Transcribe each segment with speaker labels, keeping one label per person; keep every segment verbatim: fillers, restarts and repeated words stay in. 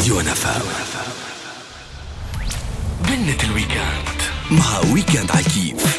Speaker 1: راديو نفا بنت الويكاند مع ويكاند على الكيف.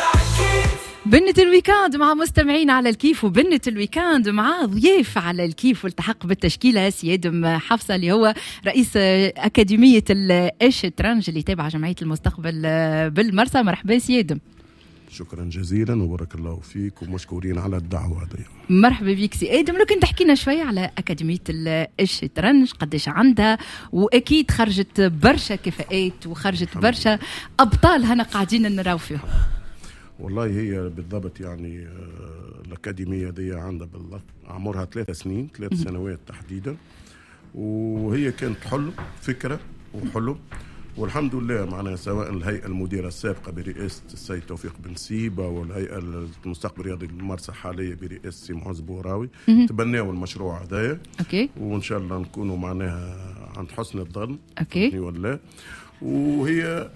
Speaker 2: بنة الويكاند مع مستمعين على الكيف، وبنة الويكاند مع ضيف على الكيف، والتحق بالتشكيلة سيادم حفصة اللي هو رئيس أكاديمية الشطرنج اللي تابع جمعية المستقبل بالمرسى. مرحبا سيادم.
Speaker 3: شكرا جزيلا وبارك الله فيك ومشكورين على الدعوة دي.
Speaker 2: مرحبا بك سي ادم. لو كنت تحكينا شويه على اكاديميه الشطرنج، قداش عندها، واكيد خرجت برشا كفاءات وخرجت برشا ابطال هنا قاعدين نراو فيهم.
Speaker 3: والله هي بالضبط يعني الاكاديميه دي عندها بالضبط عمرها ثلاث سنين ثلاث سنوات تحديدا، وهي كانت حلم فكره وحلم، والحمد لله معنا سواء الهيئة المديرة السابقة برئاسة السيد توفيق بن سيبة والهيئة المستقبل الرياضي بالمرسى حاليا برئاسة سي معز بوراوي تبناوا المشروع هذايا. اوكي. وان شاء الله نكونوا معناها عند حسن الظن.
Speaker 2: اوكي.
Speaker 3: والله. وهي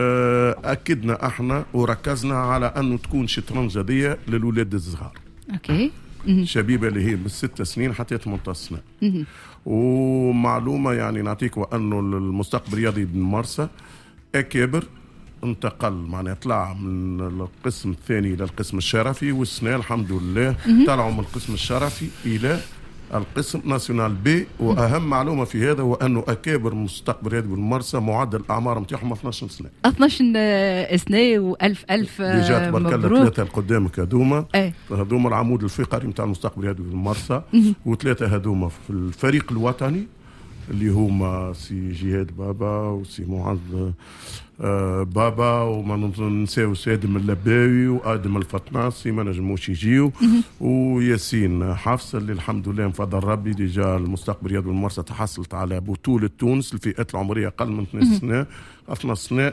Speaker 3: اكدنا احنا وركزنا على انه تكون شطرنج هذه للولاد الصغار.
Speaker 2: اوكي.
Speaker 3: شبيبة اللي هي من ست سنين حتى ثمانية سنين. ومعلومة يعني نعطيك وأنه المستقبل الرياضي بالمرسى أكابر انتقل معناها طلع من القسم الثاني إلى القسم الشرفي، والسنة الحمد لله طلعوا من القسم الشرفي إلى القسم ناسيونال بي. واهم معلومه في هذا هو انه اكابر مستقبل الرياضي بالمرسى معدل الاعمار نتاعهم اثناش سنه.
Speaker 2: اثناش سنه والف الف
Speaker 3: جات برك ثلاثه قدامك هذوما.
Speaker 2: ايه.
Speaker 3: هذوما العمود الفقري نتاع المستقبل الرياضي بالمرسى، وثلاثه هذوما في الفريق الوطني اللي هما سي جهاد بابا وسي معز آه بابا، وما ننساو سادم اللباوي وادم الفطناسي ما نجموش يجيو، وياسين حفصه اللي الحمد لله بفضل ربي ديجا المستقبل الرياضي بالمرسى تحصلت على بطوله تونس الفئات العمريه اقل من اثنين سنين اثنى سنين،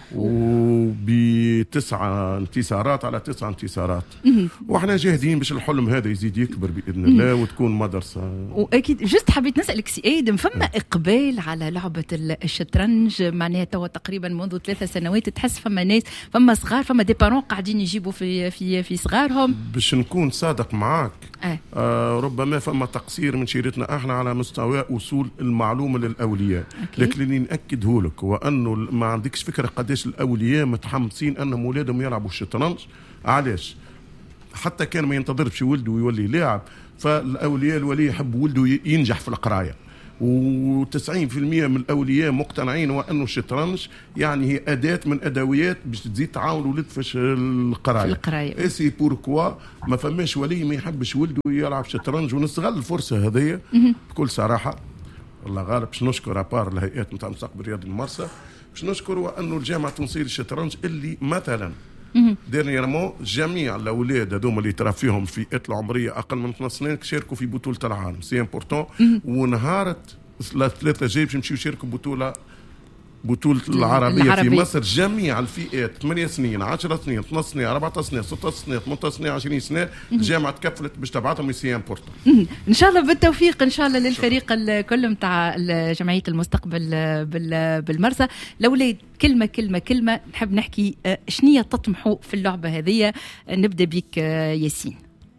Speaker 3: وبتسعة انتصارات على تسعة انتصارات. واحنا جاهدين باش الحلم هذا يزيد يكبر باذن الله وتكون مدرسه.
Speaker 2: واكيد جست حبيت نسالك سي ادم، فما اقبال على لعبه الشطرنج معناها توا تقريبا منذ ثلاثة سنوات؟ تحس فما ناس، فما صغار، فما دي بارون قاعدين يجيبوا في في في صغارهم؟
Speaker 3: باش نكون صادق معاك
Speaker 2: آه.
Speaker 3: آه ربما فما تقصير من شيرتنا احنا على مستوى وصول المعلومه للاولياء. لكن اللي ناكده لك هو انه ما عندكش فكره قداش الاولياء متحمسين انهم اولادهم يلعبوا الشطرنج. علاش؟ حتى كان ما ينتظرش ولده يولي لاعب، فالاولياء الولي يحب ولده ينجح في القرايه، وتسعين في المية من الاولياء مقتنعين وانه الشطرنج يعني هي اداه من ادويات باش تزيد تعاون ولد في القرايه.
Speaker 2: القرايه
Speaker 3: اسي بوركوا ما فماش ولي ما يحبش ولده يلعب شطرنج، ونستغل الفرصه هذه بكل صراحه. الله غالب باش نشكر ابار الهيئات نتاع المستقبل الرياضي المرسى، باش نشكروا انه الجامعه التونسيه للشطرنج اللي مثلا ديرنييرمون جميع الاولاد هذوما اللي ترى فيهم في فئات العمريه اقل من اثنى سنين شاركوا في بطوله العالم سي امبورطون. ونهارت ثلاثه جاي باش يمشيو يشاركوا بطوله بطولة العربية, العربية في مصر. جميع الفئات ثمانية سنين عشر سنين اثناشر سنين أربعة سنين ستة سنين ثمانية سنين عشرين سنة الجامعة تكفلت باش تبعثهم يسي امبورطون.
Speaker 2: ان شاء الله بالتوفيق ان شاء الله للفريق الكل نتاع جمعية المستقبل بالمرسى. الاولاد كلمة كلمة كلمة نحب نحكي شنية تطمحوا في اللعبة هذه؟ نبدأ بك ياسين.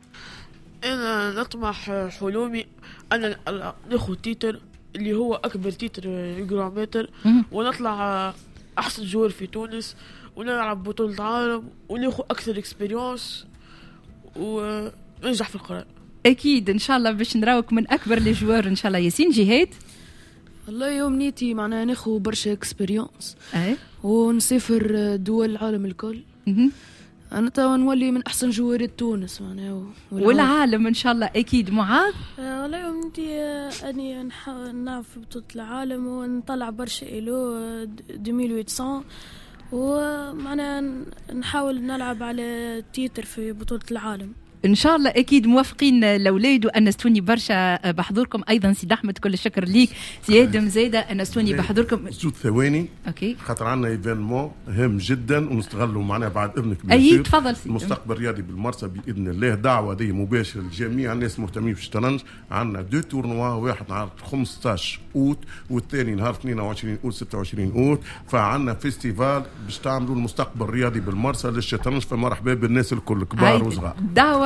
Speaker 4: انا نطمح حلومي انا ناخذ تيتر اللي هو أكبر تيتر جراماتر، ونطلع أحسن جوار في تونس، ونلعب بطولة عالم، وناخذ أكثر إكسبيرينس، وننجح في القراءة.
Speaker 2: أكيد إن شاء الله باش نراوك من أكبر الجوار إن شاء الله. ياسين جهاد.
Speaker 5: والله يوم نيتي معناها ناخذ برشا إكسبيرينس
Speaker 2: أي
Speaker 5: ونسافر دول العالم الكل. أنا توا نولي من أحسن جوارات تونس معناها
Speaker 2: والعالم إن شاء الله. أكيد. معاذ.
Speaker 6: والله يوم نتي أني نحاول نلعب في بطولة العالم ونطلع برشا إيلو ألف وثمانمائة، ومعنا نحاول نلعب على تيتر في بطولة العالم
Speaker 2: ان شاء الله. اكيد موافقين الاولاد، وانستوني برشا بحضوركم. ايضا سيد احمد كل الشكر ليك. سيادة مزيدة انستوني بحضوركم.
Speaker 3: زود ثواني
Speaker 2: اوكي
Speaker 3: خاطر عندنا ايفينمون هام جدا ونستغلوا معنا بعد اذنك.
Speaker 2: اي تفضل.
Speaker 3: المستقبل الرياضي بالمرسى باذن الله دعوه دي مباشره لجميع الناس المهتمين بالشطرنج. عندنا دو تورنوا، واحد نهار خمسطاش اوت والثاني نهار اثنين وعشرين اوت ستة وعشرين اوت. فعندنا فيستيفال باش تعملوا المستقبل الرياضي بالمرسى للشطرنج، فمرحبا بالناس الكل كبار وصغار.
Speaker 2: دعوه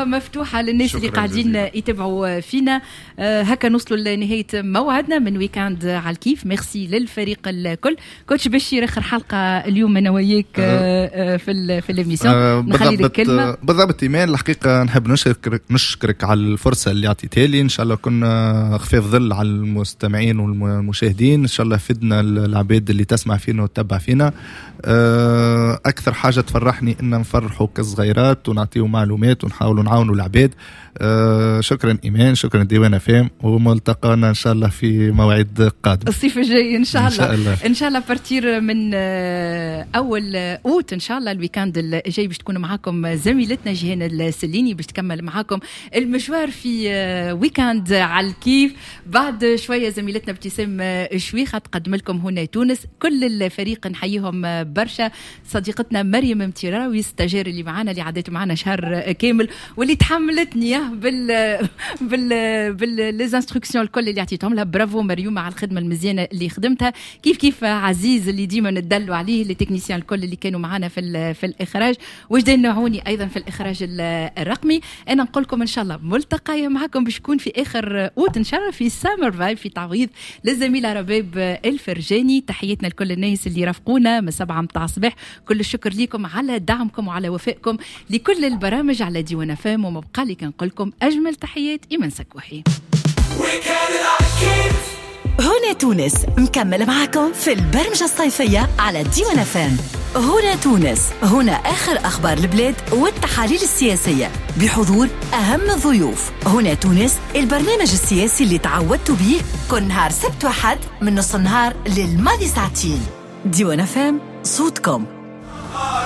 Speaker 2: مفتوحة للناس اللي قاعدين يتابعوا فينا. آه هكا نوصلوا لنهاية موعدنا من ويكاند على الكيف. ميرسي للفريق الكل. كوتش بشير آخر حلقة اليوم أنا وياك آه آه في في الإميسيون. آه نخلي الكلمة.
Speaker 7: بالضبط إيمان، الحقيقة نحب نشكرك نشكرك على الفرصة اللي عطيتها لي. إن شاء الله كنا خفاف ظل على المستمعين والمشاهدين. إن شاء الله فدنا العباد اللي تسمع فينا وتتبع فينا. آه أكثر حاجة تفرحني إن نفرحوا كصغيرات ونعطيوا معلومات ونحاولوا نعاونوا العباد. آه شكرا إيمان، شكرا ديوان فام، وملتقانا إن شاء الله في موعد قادم
Speaker 2: الصيف الجاي إن شاء الله. إن شاء الله, إن شاء الله بارتير من أول أوت إن شاء الله الويكاند الجاي باش تكون معاكم زميلتنا جيهان السليني باش تكمل معاكم المشوار في ويكاند على الكيف. بعد شوية زميلتنا ابتسام شويخة تقدم لكم هنا تونس. كل الفريق نحييهم برشا. صديقتنا مريم امتراوي الستاجير اللي معانا اللي عدت معانا شهر كامل واللي تحملتني بال بال بالليزانستركسيون الكل اللي عطيتهم لها. برافو مريوم على الخدمه المزيانه اللي خدمتها. كيف كيف عزيز اللي ديما ندلوا عليه، لي تكنيسيان الكل اللي كانوا معانا في في الاخراج، وجدان نعوني ايضا في الاخراج الرقمي. انا نقول لكم ان شاء الله ملتقايا معكم باش تكون في اخر اوت ان شاء الله في سامر فايب في تعويض للزميله رباب الفرجاني. تحياتنا لكل الناس اللي رافقونا من سبعة متاع الصباح. كل الشكر لكم على دعمكم وعلى وفائكم لكل البرامج على ديوان فام. وما بقى لي كنقول لكم اجمل تحيات ايمان سكوحي.
Speaker 8: هنا تونس مكمل معكم في البرمجة الصيفية على ديوان فام. هنا تونس، هنا آخر أخبار البلاد والتحاليل السياسية بحضور أهم الضيوف. هنا تونس البرنامج السياسي اللي تعودتوا به كل نهار سبت وحد من نص النهار للماضي ساعتين. ديوان فام صوتكم.